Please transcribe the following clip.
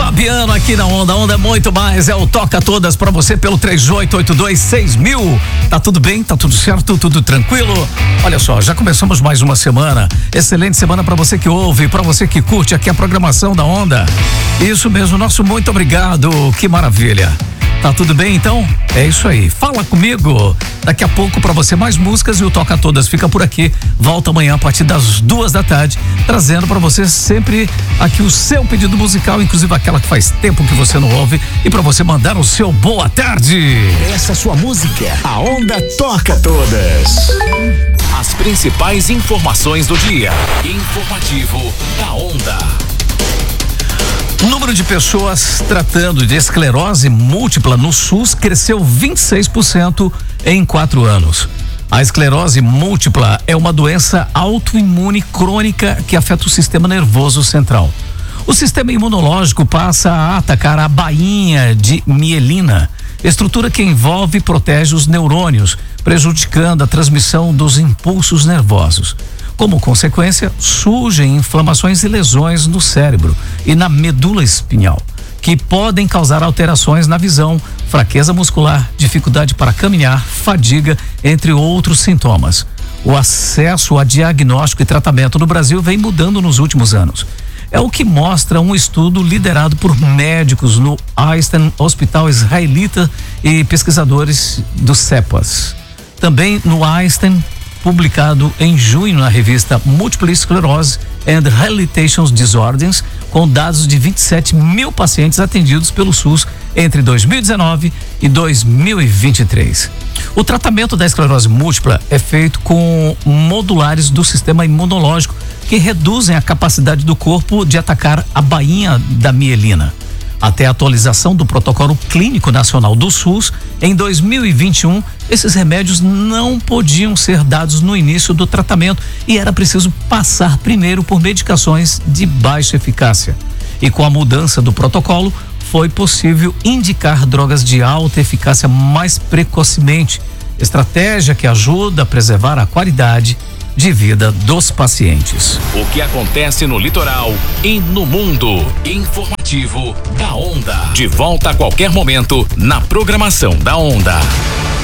Fabiano aqui na Onda. Onda é muito mais, é o Toca Todas pra você pelo 38826000. Tá tudo bem? Tá tudo certo? Tudo tranquilo? Olha só, já começamos mais uma semana. Excelente semana pra você que ouve, pra você que curte aqui a programação da Onda. Isso mesmo, nosso muito obrigado. Que maravilha. Tá tudo bem então? É isso aí. Fala comigo. Daqui a pouco pra você mais músicas e o Toca Todas fica por aqui. Volta amanhã a partir das 2h, trazendo pra você sempre aqui o seu pedido musical, inclusive aquela que faz tempo que você não ouve, e pra você mandar o seu boa tarde. Essa sua música, a Onda Toca Todas. As principais informações do dia. Informativo da Onda. O número de pessoas tratando de esclerose múltipla no SUS cresceu 26% em 4 anos. A esclerose múltipla é uma doença autoimune crônica que afeta o sistema nervoso central. O sistema imunológico passa a atacar a bainha de mielina, estrutura que envolve e protege os neurônios, prejudicando a transmissão dos impulsos nervosos. Como consequência, surgem inflamações e lesões no cérebro e na medula espinhal, que podem causar alterações na visão, fraqueza muscular, dificuldade para caminhar, fadiga, entre outros sintomas. O acesso a diagnóstico e tratamento no Brasil vem mudando nos últimos anos. É o que mostra um estudo liderado por médicos no Einstein Hospital Israelita e pesquisadores do CEPAS. Também no Einstein, publicado em junho na revista Multiple Sclerosis and Rehabilitation Disorders, com dados de 27 mil pacientes atendidos pelo SUS entre 2019 e 2023. O tratamento da esclerose múltipla é feito com modulares do sistema imunológico que reduzem a capacidade do corpo de atacar a bainha da mielina. Até a atualização do Protocolo Clínico Nacional do SUS, em 2021, esses remédios não podiam ser dados no início do tratamento e era preciso passar primeiro por medicações de baixa eficácia. E com a mudança do protocolo, foi possível indicar drogas de alta eficácia mais precocemente, estratégia que ajuda a preservar a qualidade de vida dos pacientes. O que acontece no litoral e no mundo. Informativo da Onda. De volta a qualquer momento na programação da Onda.